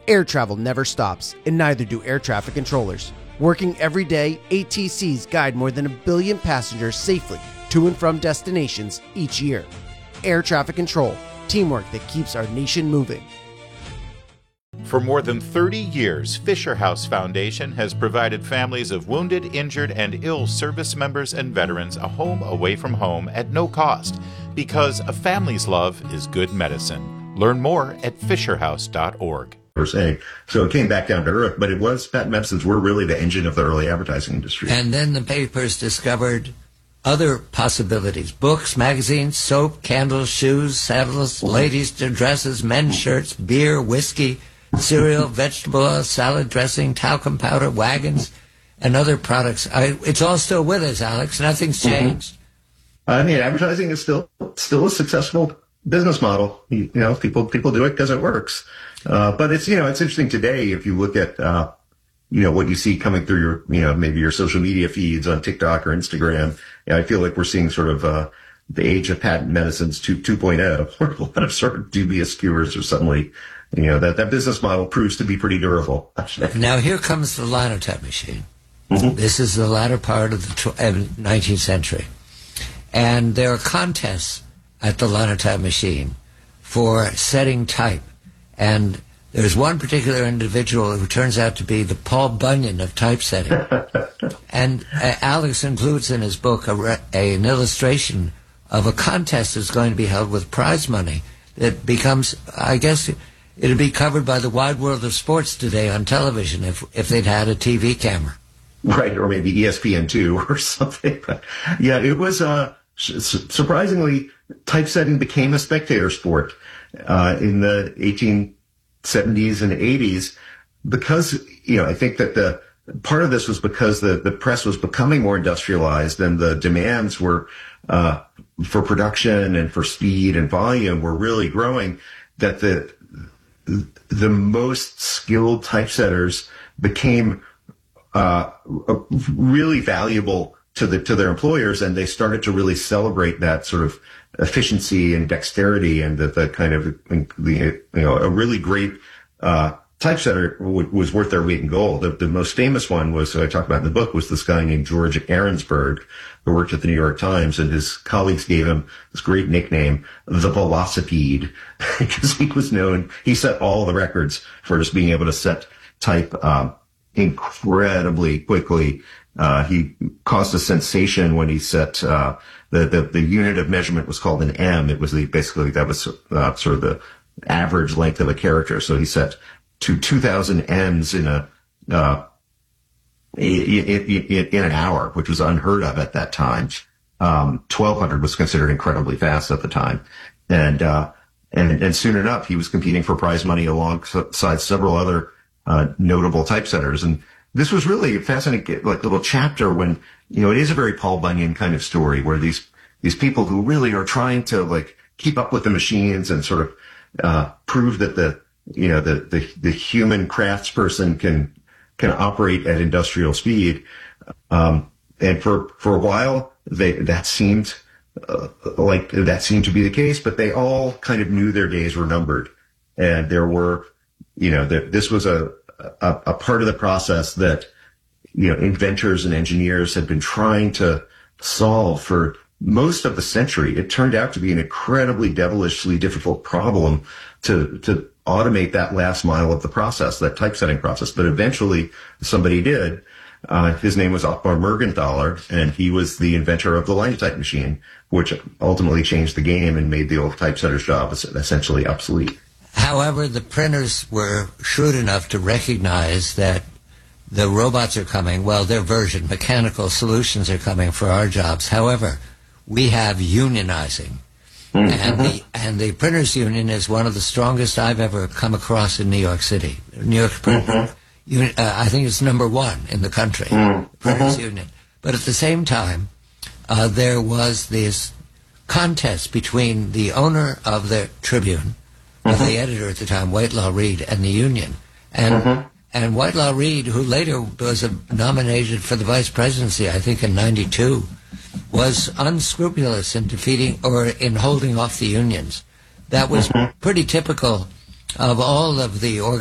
Air travel never stops, and neither do air traffic controllers. Working every day, ATCs guide more than 1 billion passengers safely to and from destinations each year. Air traffic control, teamwork that keeps our nation moving. For more than 30 years, Fisher House Foundation has provided families of wounded, injured, and ill service members and veterans a home away from home at no cost, because a family's love is good medicine. Learn more at fisherhouse.org. Per se. So it came back down to earth, but patent medicines were really the engine of the early advertising industry. And then the papers discovered other possibilities: books, magazines, soap, candles, shoes, saddles, ladies' dresses, men's shirts, beer, whiskey, cereal, vegetable oil, salad dressing, talcum powder, wagons, and other products. It's all still with us, Alex. Nothing's changed. I mean, advertising is still a successful business model. You know, people do it because it works. But it's interesting today if you look at, what you see coming through your, maybe your social media feeds on TikTok or Instagram. I feel like we're seeing sort of, the age of patent medicines 2.0, where a lot of sort of dubious cures are suddenly, that business model proves to be pretty durable. Now here comes the Linotype machine. Mm-hmm. This is the latter part of the 19th century. And there are contests at the Linotype machine for setting type. And there's one particular individual who turns out to be the Paul Bunyan of typesetting. And Alex includes in his book an illustration of a contest that's going to be held with prize money that becomes, I guess, it'd be covered by the wide world of sports today on television if they'd had a TV camera. Right, or maybe ESPN2 or something. But yeah, it was surprisingly, typesetting became a spectator sport in the 1870s and 80s because, I think that the part of this was because the press was becoming more industrialized and the demands were for production and for speed and volume were really growing, that the most skilled typesetters became really valuable to their employers, and they started to really celebrate that sort of efficiency and dexterity, and the kind of a really great typesetter was worth their weight in gold. The most famous one was, I talk about in the book, was this guy named George Ahrensberg, who worked at the New York Times, and his colleagues gave him this great nickname, the Velocipede, because he set all the records for just being able to set type incredibly quickly. He caused a sensation when he set the unit of measurement was called an M. It was that was sort of the average length of a character. So he set to 2,000 M's in an hour, which was unheard of at that time. 1,200 was considered incredibly fast at the time, and soon enough he was competing for prize money alongside several other notable typesetters. And this was really a fascinating, little chapter when, it is a very Paul Bunyan kind of story where these people who really are trying to keep up with the machines and sort of, prove that the human craftsperson can operate at industrial speed. And for a while, that seemed to be the case, but they all kind of knew their days were numbered. And there were, this was a part of the process that, inventors and engineers had been trying to solve for most of the century. It turned out to be an incredibly devilishly difficult problem to automate that last mile of the process, that typesetting process. But eventually somebody did. His name was Otmar Mergenthaler, and he was the inventor of the Linotype machine, which ultimately changed the game and made the old typesetter's job essentially obsolete. However, the printers were shrewd enough to recognize that the robots are coming. Well, their version, mechanical solutions, are coming for our jobs. However, we have unionizing. Mm-hmm. And the Printers Union is one of the strongest I've ever come across in New York City. New York I think it's number one in the country, Printers Union. But at the same time, there was this contest between the owner of the Tribune, the editor at the time, Whitelaw Reid, and the union. And Whitelaw Reid, who later was nominated for the vice presidency, I think in '92, was unscrupulous in defeating or in holding off the unions. That was pretty typical of all of the